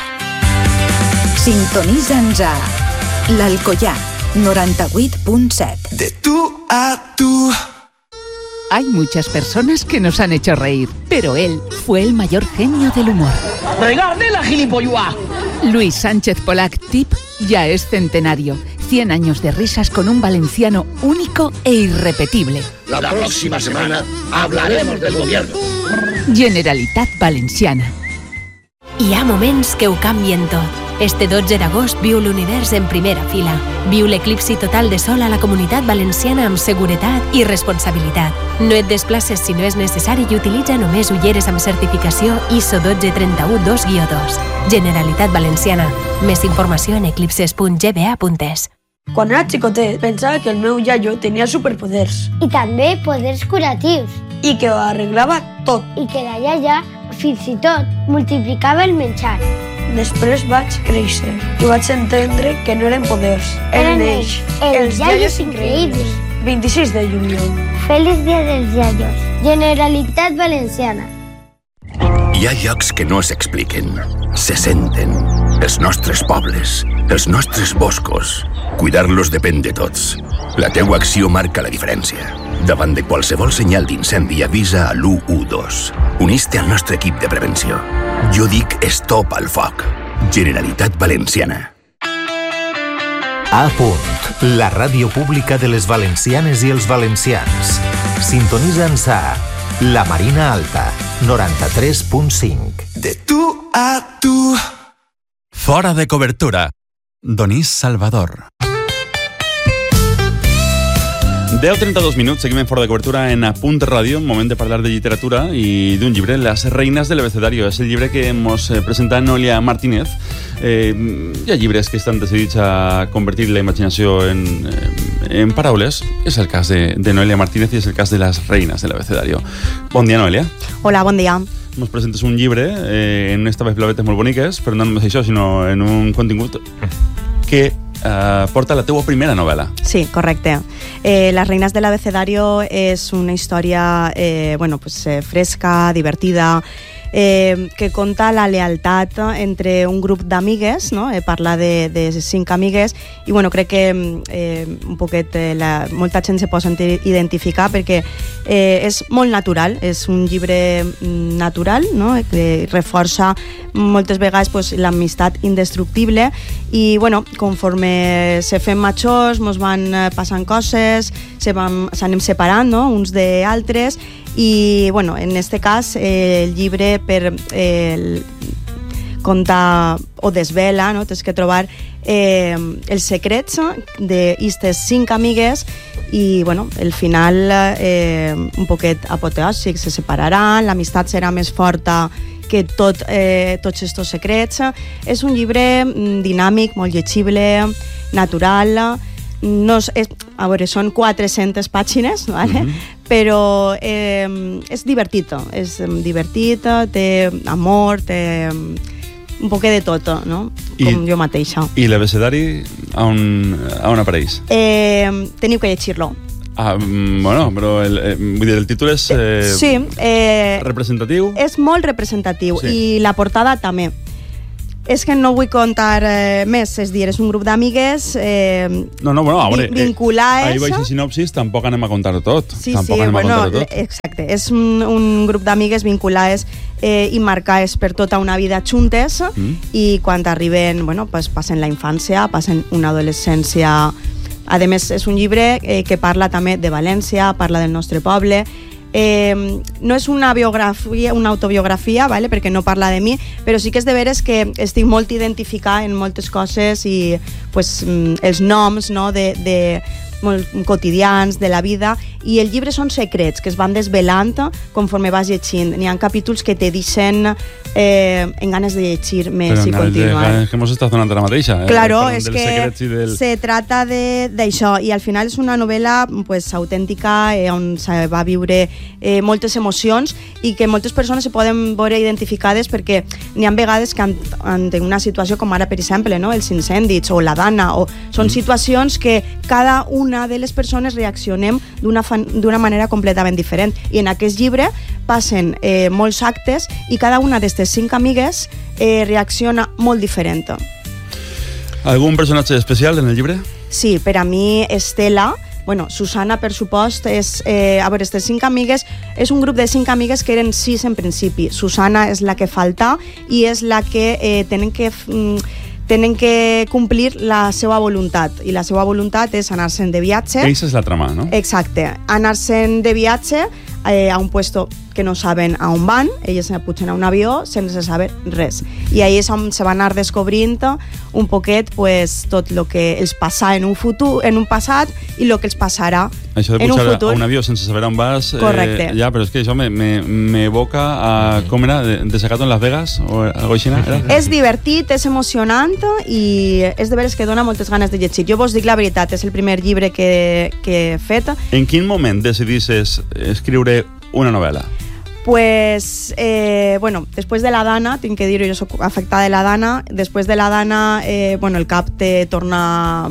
Sintonitza'ns a l'Alcoià, noventa-vuit punt set. De tú a tú. Hay muchas personas que nos han hecho reír, pero él fue el mayor genio del humor. ¡Regarde la gilipollua! Luis Sánchez Polac Tip ya es centenario. cien años de risas con un valenciano único e irrepetible. La próxima semana hablaremos del gobierno. Generalitat Valenciana. Hi ha moments que ho canvien tot. Este dotze d'agost viu l'univers en primera fila. Viu l'eclipsi total de sol a la Comunitat Valenciana amb seguretat i responsabilitat. No et desplaces si no és necessari i utilitza només ulleres amb certificació I S O dotze trenta-u dos guió dos. Generalitat Valenciana. Més informació en eclipses punt g b a punt es. Quan era xicotet, pensava que el meu iaio tenia superpoders. I també poders curatius. I que ho arreglava tot. I que la iaia, fins i tot, multiplicava el menjar. Després vaig créixer i vaig entendre que no eren poders. Eren ells, els iaios increïbles. vint-i-sis de juliol. Feliç dia dels iaios. Generalitat Valenciana. Hi ha llocs que no s'expliquen, se senten. Els nostres pobles, els nostres boscos. Cuidar-los depèn de tots. La teua acció marca la diferència. Davant de qualsevol senyal d'incendi avisa a l'u u dos. Unís-te al nostre equip de prevenció. Jo dic stop al foc. Generalitat Valenciana. A punt, la ràdio pública de les valencianes i els valencians. Sintonitza'ns a La Marina Alta, noranta-tres punt cinc. De tú a tú. Fora de Cobertura. Donís Salvador. deu trenta-dos minuts, seguim en Fora de Cobertura en A Punt Ràdio, moment de parlar de literatura i d'un llibre, Las reinas del abecedario. És el llibre que ens presenta Noelia Martínez. Eh, hi ha llibres que estan decidits a convertir la imaginació en, en paraules. És el cas de, de Noelia Martínez i és el cas de Las reinas del abecedario. Bon dia, Noelia. Hola, bon dia. Ens presentes un llibre eh, en unes tapes blavetes molt boniques, però no només això, sinó en un contingut que Uh, porta la teua primera novel·la. Sí, correcte. Eh, Las reinas del abecedario és una història eh, bueno, pues, eh, fresca, divertida, eh, que conta la lealtat entre un grup d'amigues, no? Eh, parla de, de cinc amigues i bueno, crec que eh, un poquet eh, la, molta gent se pot identificar perquè eh, és molt natural, és un llibre natural, no? Que reforça moltes vegades pues, l'amistat indestructible i bueno, conforme se fem majors mos van passant coses, se van, s'anem separant, no? Uns d'altres i bueno, en este cas eh, el llibre per eh, el, conta o desvela, no? Tens que trobar eh, els secrets d'estes cinc amigues i, bueno, el final eh, un poquet apoteòsic, se separaran, l'amistat serà més forta que tot, eh, tots estos secrets. És un llibre dinàmic, molt llegible, natural. No és, és, a veure, són quatre-centes pàgines, ¿vale? Mm-hmm. Però eh, és divertit, és divertit, té amor, té un poquet de tot, no? Com I, jo mateixa. I l'abecedari on, on apareix? Eh, teniu que llegir-lo. Ah, bueno, però el, eh, vull dir, el títol és eh, sí, eh, representatiu? És molt representatiu, sí. I la portada també. És que no vull contar eh, més, és dir, és un grup d'amigues eh, no, no, bueno, a veure, vinculades. Eh, ahir vaig a sinopsis, tampoc anem a contar tot. Sí, tampoc sí, anem bueno, a contar tot. Exacte. És un, un grup d'amigues vinculades eh, i marcades per tota una vida juntes mm. i quan arriben, bueno, pues, passen la infància, passen una adolescència. A més, és un llibre eh, que parla també de València, parla del nostre poble. Eh, no és una biografia, una autobiografia, ¿vale? Perquè no parla de mi, però sí que és de veres que estic molt identificada en moltes coses i pues, els noms, no? de, de molt quotidians de la vida, i el llibre són secrets que es van desvelant conforme vas llegint. N'hi ha capítols que te deixen eh, en ganes de llegir més i continuar. Però que mos està donant ara mateixa. Eh? Claro, és que del... se trata d'això, i al final és una novel·la pues, autèntica eh, on se va viure eh, moltes emocions i que moltes persones se poden veure identificades perquè n'hi ha vegades que en una situació com ara, per exemple, no? Els incendis o la dana, o són mm. situacions que cada una de les persones reaccionem d'una d'una manera completament diferent, i en aquest llibre passen eh, molts actes i cada una d'aquestes cinc amigues eh, reacciona molt diferent. Algun personatge especial en el llibre? Sí, per a mi Estela, bueno, Susana, per supost, és, eh, a veure, aquestes cinc amigues, és un grup de cinc amigues que eren sis en principi. Susana és la que falta i és la que eh, tenen que... Mm, tenen que complir la seva voluntat, i la seva voluntat és anar-se'n de viatge. Aquesta és la trama, no? Exacte, anar-se'n de viatge eh, a un puesto que no saben a on van, elles se pugen a un avió sense saber res. I ahí és on se va anar descobrint un poquet pues, tot el que els passa en un futur, en un passat, i el que els passarà això de en un pujar futur. A un avió sense saber on vas... Correcte. Eh, ja, però és que això m'evoca a... Com era? De, Desacato en Las Vegas? O algo així, era? És divertit, és emocionant i és de veres que dona moltes ganes de llegir. Jo vos dic la veritat, és el primer llibre que, que he fet. En quin moment decidisses escriure una novel·la? Pues, eh, bueno, després de la Dana, tinc que dir-ho, jo soc afectada de la Dana, després de la Dana, eh, bueno, el cap te torna,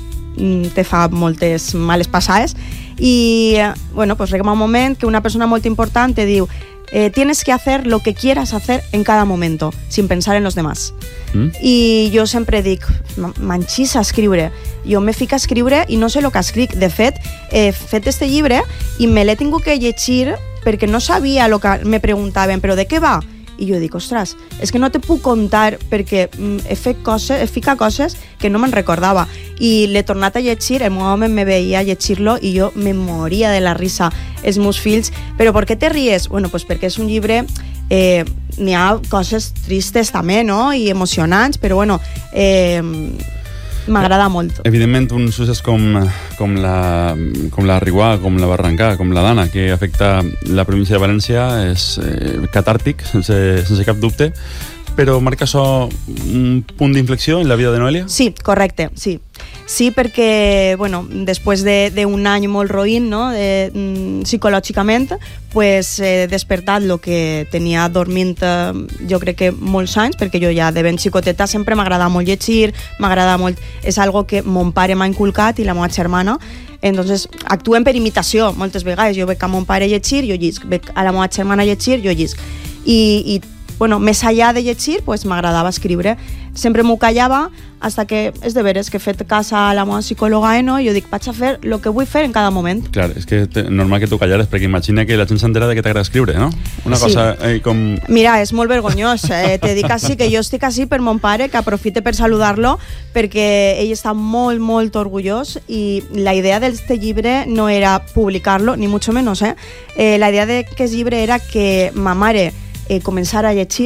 te fa moltes males passades, i, bueno, pues arriba un moment que una persona molt important te diu eh, tienes que hacer lo que quieras hacer en cada momento, sin pensar en los demás. Mm. I jo sempre dic, m'enxissa a escriure. Jo me fico a escriure i no sé el que escric. De fet, he fet este llibre i me l'he tingut que llegir perquè no sabia el que me preguntaven, però de què va? I jo dic, ostres, és que no te puc contar perquè he fet coses, he ficat coses que no me'n recordava. I l'he tornat a llegir, el meu home me veia llegir-lo i jo me moria de la risa. Els meus fills, però per què te ries? Bueno, pues perquè és un llibre... Eh, n'hi ha coses tristes també, no? I emocionants, però bueno... Eh, m'agrada molt. Evidentment, un succés com, com, la, com la Riguà, com la Barrancà, com la Dana, que afecta la província de València, és eh, catàrtic, sense, sense cap dubte, però marca això un punt d'inflexió en la vida de Noelia? Sí, correcte, sí. Sí, perquè, bueno, després d'un any molt roïn, no?, de, mm, psicològicament, pues, he despertat el que tenia dormint, eh, jo crec que molts anys, perquè jo ja de ben xicoteta sempre m'agrada molt llegir, m'agrada molt... És algo que mon pare m'ha inculcat i la meva germana, entonces actuem per imitació moltes vegades. Jo veig a mon pare llegir, jo llisc, veig a la meva germana llegir, jo llisc. I, i bueno, més allà de llegir, pues, m'agradava escriure. Sempre m'ho callava, hasta que és de veres que he fet cas a la meva psicòloga Eno i jo dic, vaig a fer el que vull fer en cada moment. Clar, és que te, normal que tu callares, perquè imagina que la gent s'entera de que t'agrada escriure, no? Una sí. cosa eh, com... Mira, és molt vergonyós, eh? Te dic així, que jo estic així per mon pare, que aprofite per saludar-lo, perquè ell està molt, molt orgullós, i la idea d'aquest llibre no era publicar-lo, ni mucho menos, eh? eh la idea d'aquest llibre era que ma mare eh, començara a llegir,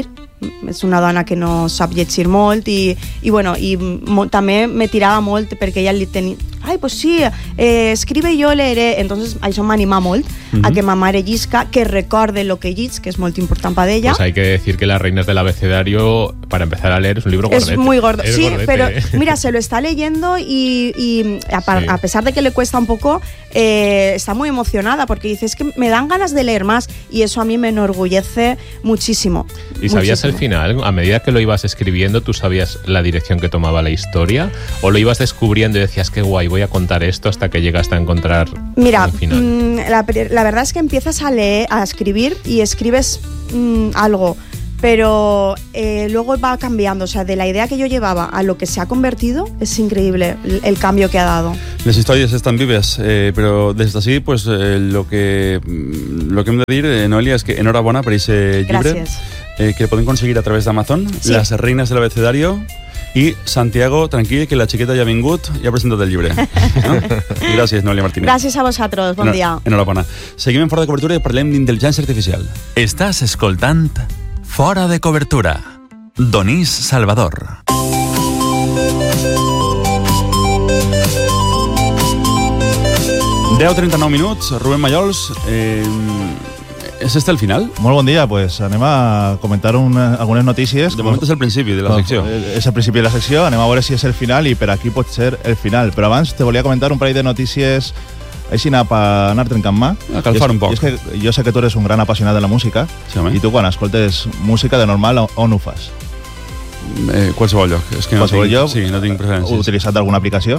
és una dona que no sap llegir molt i, i, bueno, i mo, també me tirava molt perquè ella li tenia... Ai, pues sí, eh, escribe i jo leeré. Entonces això m'anima molt uh-huh. a que ma mare llisca, que recorde lo que llis, que és molt important per ella. Pues hay que decir que Las reinas del abecedario, para empezar a leer, es un libro gordete. Es muy gordo, es sí, gordete. Pero mira, se lo está leyendo y, y a, sí. a pesar de que le cuesta un poco, eh, está muy emocionada porque dice, es que me dan ganas de leer más y eso a mí me enorgullece muchísimo. ¿Y sabías muchísimo. el final? A medida que lo ibas escribiendo, ¿tú sabías la dirección que tomaba la historia? ¿O lo ibas descubriendo y decías, qué guay, voy a contar esto hasta que llegaste a encontrar Mira, el final? Mmm, la, la verdad es que empiezas a leer, a escribir y escribes mmm, algo, pero eh, luego va cambiando. O sea, de la idea que yo llevaba a lo que se ha convertido, es increíble el, el cambio que ha dado. Las historias están vivas, eh, pero desde así, pues eh, lo que lo que hem de dir, eh, Noelia, és que enhorabona per aquest llibre, eh, que podem conseguir a través d'Amazon, sí. Las reinas del abecedario. I Santiago, tranquil, que la xiqueta ja ha vingut i ha presentat el llibre. No? Gràcies, Noelia Martínez. Gràcies a vosaltres, bon dia. Enhorabona. Seguim en Fora de Cobertura i parlem d'intel·ligència artificial. Estàs escoltant Fora de Cobertura. Donís Salvador. deu trenta-nou minuts, Rubén Mallols. Eh, ¿Es este el final? Molt bon dia, pues anem a comentar una, algunes notícies. De moment és el principi de la secció. És el principi de la secció, anem a veure si és el final i per aquí pot ser el final. Però abans te volia comentar un parell de notícies així anar per anar trencant mà. A calfar un poc. I és que jo sé que tu eres un gran apassionat de la música, sí, i tu quan escoltes música de normal on ho fas? Eh, qualsevol lloc. És que no qualsevol tinc, lloc? Sí, no tinc preferències. Utilitzat alguna aplicació?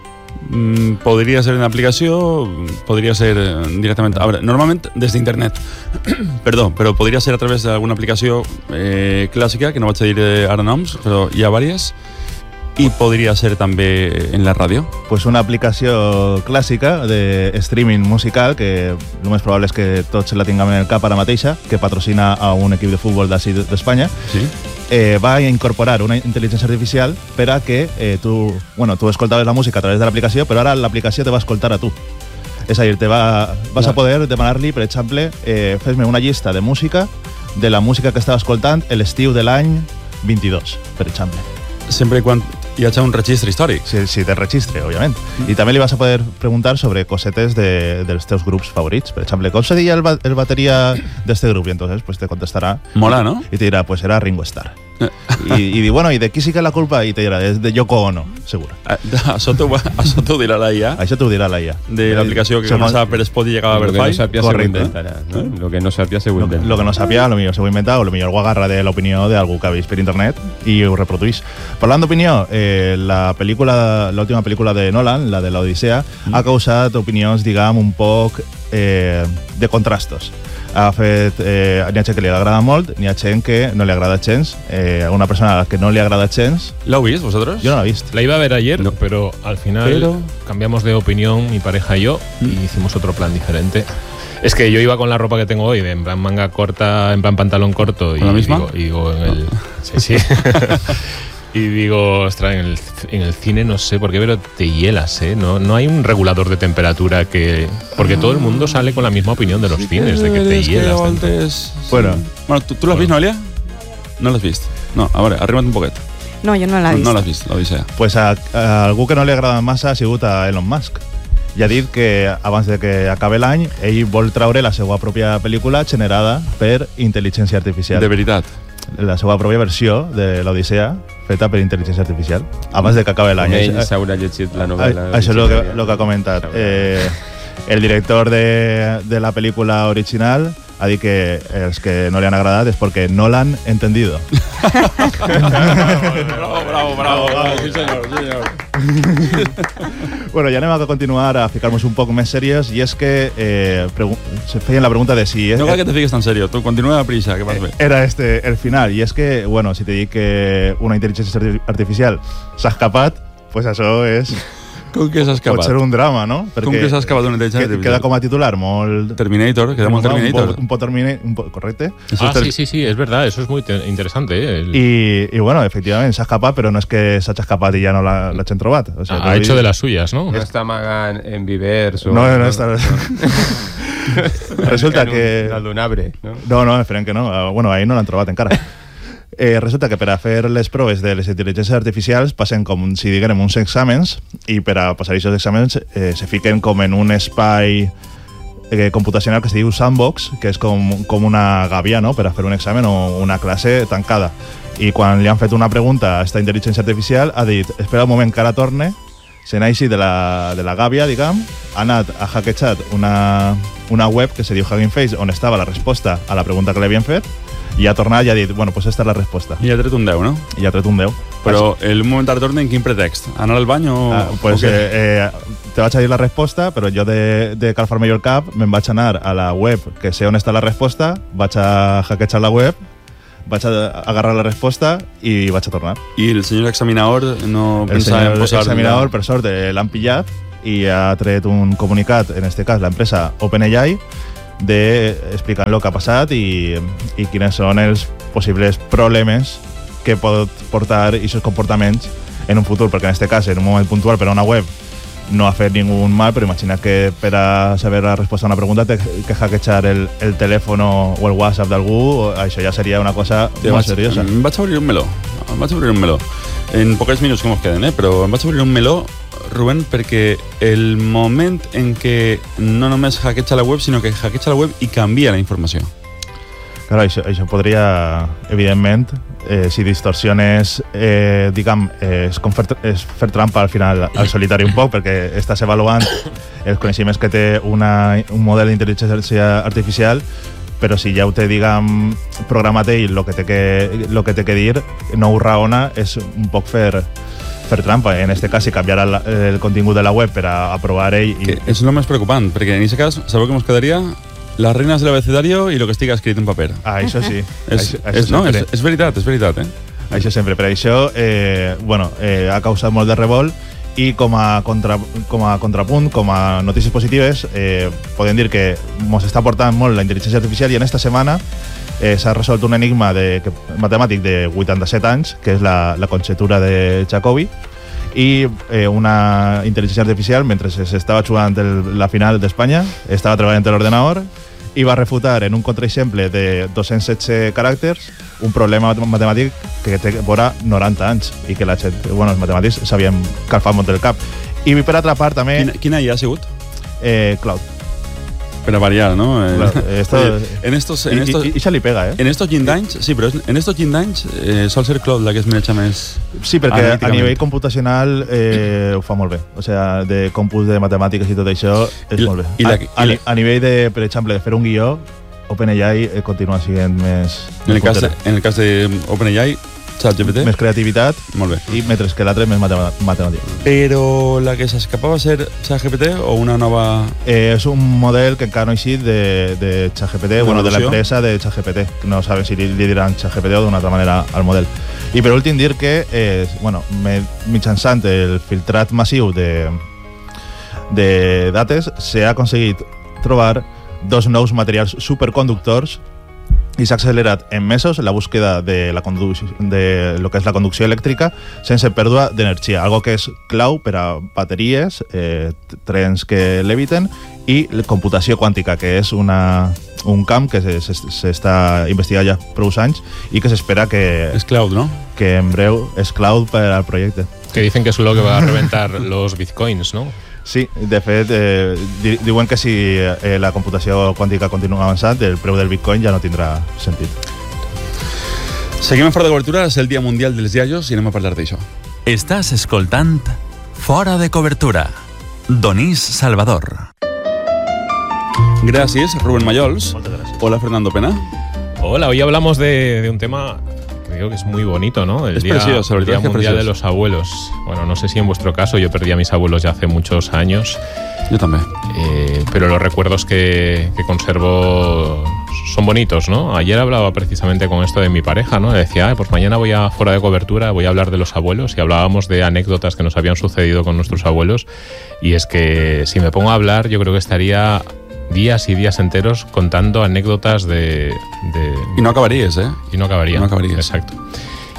Mm, podria ser una aplicació, podria ser directament... A veure, normalment des d'internet. Perdó, però podria ser a través d'alguna aplicació eh, clàssica, que no vaig a dir eh, ara noms, però hi ha diverses, i podria ser també en la ràdio. Pues una aplicació clàssica de streaming musical, que el més probable és que tots la tinguem en el cap ara mateixa, que patrocina a un equip de futbol d'ací d'Espanya. Sí. Eh, va a incorporar una intel·ligència artificial per a que eh, tu, bueno, tu escoltaves la música a través de l'aplicació, però ara l'aplicació te va escoltar a tu. És a dir, te va, vas a poder demanar-li, per exemple, eh, fes-me una llista de música de la música que estava escoltant l'estiu de l'any vint-i-dos, per exemple. Sempre i quan hi hagi un registre històric. Sí, sí, del registre, òbviament. Mm. I també li vas a poder preguntar sobre cosetes de, dels teus grups favorits. Per exemple, com se deia el, ba el bateria d'este grup? I entonces pues, te contestarà. Mola, ¿no? Y te dirà, pues era Ringo Starr. I, i di, bueno, i de qui sí que la culpa? I te dirà, és de Yoko Ono, segur. Això t'ho dirà la I A. Això t'ho dirà la I A. De l'aplicació que començava per Spot i llegava per Fai. Lo que no sàpia se ho inventarà, ¿no? Lo que no sàpia se ho inventarà. Lo que no sàpia, lo millor se ho inventa, o lo millor ho agarra de l'opinió d'algú que ha vist per internet i ho reproduís. Parlant d'opinió, eh, la pel·lícula, l'última pel·lícula de Nolan, la de l'Odissea, mm. ha causat opinions, diguem, un poc eh, de contrastos. Ha fet, eh, n'hi ha gent que li agrada molt, n'hi ha gent que no li agrada gens. Eh, a una persona a la que no le agrada gens... ¿La habéis vosotros? Yo no la he visto. La iba a ver ayer, no. pero al final pero... cambiamos de opinión, mi pareja y yo, y hicimos otro plan diferente. Es que yo iba con la ropa que tengo hoy, de en plan manga corta, en plan pantalón corto. Y ¿Con la misma? Digo, y digo en el... Sí, sí. Y digo, ostras, en el, en el cine no sé por qué, pero te hielas, ¿eh? No, no hay un regulador de temperatura que... Porque todo el mundo sale con la misma opinión de los sí, cines, de que te hielas. Que antes... Bueno, bueno ¿tú, ¿tú l'has vist, Noelia? No l'has vist? No, a veure, arriba't un poquet. No, jo no l'he vist. No, no l'has vist, l'Odissea. Pues a, a algú que no li agrada massa ha sigut a Elon Musk. I ha dit que abans de que acabi l'any ell vol traure la seva pròpia pel·lícula generada per intel·ligència artificial. De veritat? La seva pròpia versió de l'Odissea feta per intel·ligència artificial abans de que acabi l'any. Ell s'haurà llegit la novel·la. Això és el que, lo que ha comentat. Eh, el director de, de la pel·lícula original ha dit que els que no li han agradat és perquè no l'han entendido. Bravo, bravo, bravo, bravo. Sí, senyor, sí, senyor. Bueno, ja anem a continuar a ficar-nos un poc més serios i és que eh, se feien la pregunta de si... No cal que te fiques tan serio, tu continua a prisa, que vas bé. Era este el final, i és que, bueno, si te dic que una intel·ligència artificial s'ha escapat, pues això és... Com que s'ha escapat? Pot ser un drama, no? Perquè com que s'ha escapat una intel·ligència artificial? Queda com a titular molt... Terminator, queda molt Terminator. Un poc Terminator, correcte. Ah, sí, sí, sí, es verdad, eso es muy interesante. ¿eh? El... Y, y bueno, efectivament, s'ha escapat, però no és que s'hagi escapat i ja no l'hagin trobat. O sea, ha hecho de las suyas, ¿no? No està amagant en vivers o... No, no, no està... Resulta que... Dalt d'un arbre, no? No, no, esperem que no. Bueno, ahí no l'han trobat encara. Eh, resulta que per a fer les proves de les intel·ligències artificials passen com si diguem uns exàmens i per a passar aquests exàmens eh, se fiquen com en un espai eh, computacional que es diu sandbox, que és com, com una gàbia, no?, per a fer un examen o una classe tancada. I quan li han fet una pregunta a aquesta intel·ligència artificial ha dit, espera un moment que ara torne, se n'ha eixit de la, de la gàbia, diguem, ha anat a hackejat una, una web que se diu Hugging Face on estava la resposta a la pregunta que li havien fet i ha tornat i ha dit, bueno, pues esta és la resposta. I ha tret un deu, no? I ha tret un deu. Però el moment de retorn, en quin pretext? Anar al bany o...? Ah, pues o eh, eh, te vaig a dir la resposta, però jo de, de calfar-me jo el cap me'n vaig anar a la web que sé on està la resposta, vaig a hackejar la web, vaig a agarrar la resposta i vaig a tornar. I el senyor examinador no el pensava en posar... El examinador, per sort, l'han pillat i ha tret un comunicat, en este cas l'empresa OpenAI, de explicant el que ha passat i, i quines són els possibles problemes que pot portar aquests comportaments en un futur, perquè en aquest cas, en un moment puntual per a una web, no ha fet ningú mal, però imagina que per a saber la resposta a una pregunta té que hackejar el, el telèfon o el WhatsApp d'algú, això ja seria una cosa Te molt vaig, seriosa. Em vaig obrir un meló, em vaig obrir un meló. En pocs minuts que ens queden, eh? Però em vaig obrir un meló, Rubén, perquè el moment en què no només hackeja la web, sinó que hackeja la web i canvia la informació. Claro, això, això podria, evidentment, eh, si distorsiones, eh, diguem, eh, és, com fer, és fer trampa al final al solitari un poc, perquè estàs avaluant els coneixements que té una, un model d'intel·ligència artificial, però si ja ho té, diguem, programat ell, el que té que, lo que, té que dir, no ho raona, és un poc fer, fer trampa. En aquest cas, si canviarà el, el contingut de la web per a aprovar ell... I... Que és el més preocupant, perquè en aquest cas, sabeu que ens quedaria les reines del abecedario i el que estigui escrit en paper. Ah, això sí. és, això, això és, no, és, és veritat, és veritat, eh? Això sempre. Per això, eh, bueno, eh, ha causat molt de revolt i com a, contra, com a contrapunt, com a notícies positives, eh, podem dir que ens està portant molt la intel·ligència artificial i en esta setmana eh, s'ha resolt un enigma de, que, matemàtic de vuitanta-set anys, que és la, la conjetura de Jacobi, i eh, una intel·ligència artificial, mentre s'estava jugant el, la final d'Espanya, estava treballant a l'ordenador i va refutar en un contraexemple de dos-cents setze caràcters un problema matemàtic que té vora noranta anys i que la gent, bueno, els matemàtics s'havien calfat molt del cap. I per altra part també... Quina, quina hi ha sigut? Eh, Cloud. Per a variar, ¿no? Claro, esto, en estos, en estos, y, y, y se li pega, eh? En estos quinze anys, sí, però en estos quinze anys eh, sol ser Cloud la que es maneja més... Sí, perquè a nivell computacional eh, ho fa molt bé. O sea, de còmput de matemàtiques i tot això és I, molt bé. I la, a, a, a nivell de, per exemple, de fer un guió, OpenAI eh, continua sent més... En el, cas, en el cas de OpenAI, ChatGPT... Més creativitat, molt bé. I mentre que l'altre més matemàtica. Però la que s'escapava a ser ChatGPT o una nova... Eh, és un model que encara no ha eixit de, de ChatGPT, bueno, de l'empresa de ChatGPT. No saben si li, li diran ChatGPT o d'una altra manera al model. I per últim dir que, eh, bueno, mitjançant el filtrat massiu de, de dates s'ha aconseguit trobar dos nous materials superconductors i s'ha accelerat en mesos la búsqueda de, la de lo que és la conducció elèctrica sense pèrdua d'energia, algo que és clau per a bateries, eh, trens que leviten i computació quàntica, que és una, un camp que s'està investigant ja prou anys i que s'espera que... És cloud, no? Que en breu és cloud per al projecte. Que dicen que es lo que va a reventar los bitcoins, ¿no? Sí, de fet, eh, diuen que si eh, la computació quàntica continua avançant, el preu del bitcoin ja no tindrà sentit. Seguim en Fora de Cobertura, és el Dia Mundial dels Iaios i anem a parlar d'això. Estàs escoltant Fora de Cobertura. Donís Salvador. Gràcies, Rubén Mallols. Moltes gràcies. Hola, Fernando Pena. Hola, hoy hablamos de, de un tema... Creo que es muy bonito, ¿no? El es Día, precioso, el día Mundial precioso. de los Abuelos. Bueno, no sé si en vuestro caso, yo perdí a mis abuelos ya hace muchos años. Yo también. Eh, pero los recuerdos que, que conservo son bonitos, ¿no? Ayer hablaba precisamente con esto de mi pareja, ¿no? Le decía, ah, pues mañana voy a Fora de Cobertura, voy a hablar de los abuelos, y hablábamos de anécdotas que nos habían sucedido con nuestros abuelos. Y es que si me pongo a hablar, yo creo que estaría días y días enteros contando anécdotas de... de y no acabarías, ¿eh? Y no acabaría. No acabarías. Exacto.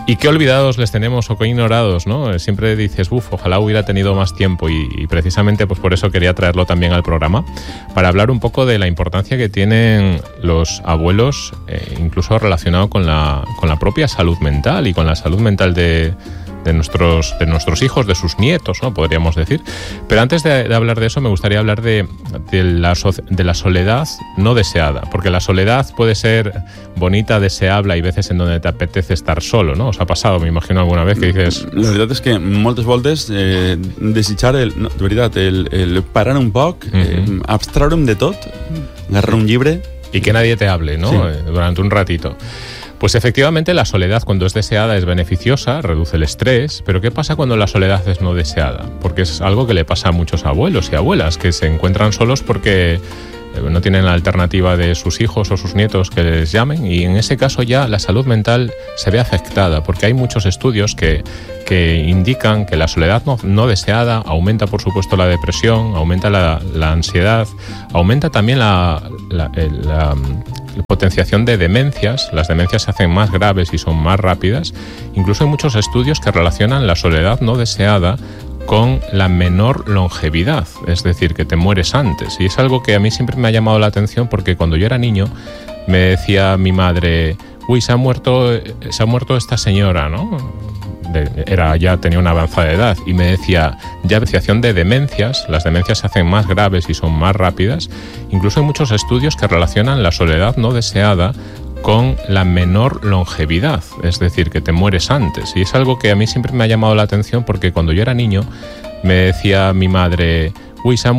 Y qué olvidados les tenemos o qué ignorados, ¿no? Siempre dices, uff, ojalá hubiera tenido más tiempo y, y precisamente pues por eso quería traerlo también al programa, para hablar un poco de la importancia que tienen los abuelos, eh, incluso relacionado con la, con la propia salud mental y con la salud mental de... De nuestros, de nuestros hijos, de sus nietos, ¿no? Podríamos decir. Pero antes de, de hablar de eso, me gustaría hablar de, de, la so, de la soledad no deseada, porque la soledad puede ser bonita, deseable, hay veces en donde te apetece estar solo, ¿no? Os ha pasado, me imagino, alguna vez que dices... La veritat és que moltes voltes eh, desitjar, el, no, de veritat, el, el parar un poc, uh-huh. eh, abstraure'm de tot, agarrar un llibre... Y que nadie te hable, ¿no? Sí. Durante un ratito. Pues efectivamente la soledad cuando es deseada es beneficiosa, reduce el estrés, pero ¿qué pasa cuando la soledad es no deseada? Porque es algo que le pasa a muchos abuelos y abuelas que se encuentran solos porque no tienen la alternativa de sus hijos o sus nietos que les llamen, y en ese caso ya la salud mental se ve afectada porque hay muchos estudios que, que indican que la soledad no, no deseada aumenta por supuesto la depresión, aumenta la, la ansiedad, aumenta también la, la, la, la potenciación de demencias. Las demencias se hacen más graves y son más rápidas. Incluso hay muchos estudios que relacionan la soledad no deseada con la menor longevidad, es decir, que te mueres antes. Y es algo que a mí siempre me ha llamado la atención porque cuando yo era niño me decía mi madre, uy, se ha muerto, se ha muerto esta señora, ¿no? De, era, ya tenía una avanzada edad, y me decía, ya apreciación de demencias, las demencias se hacen más graves y son más rápidas. Incluso hay muchos estudios que relacionan la soledad no deseada con la menor longevidad, es decir, que te mueres antes. Y es algo que a mí siempre me ha llamado la atención porque cuando yo era niño me decía mi madre, uy, se ha